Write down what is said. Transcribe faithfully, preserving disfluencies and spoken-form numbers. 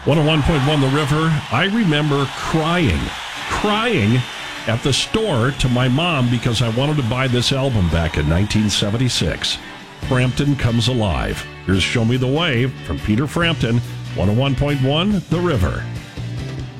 one oh one point one The River. I remember crying, crying at the store to my mom because I wanted to buy this album back in nineteen seventy-six. Frampton Comes Alive. Here's Show Me the Way from Peter Frampton, one oh one point one The River.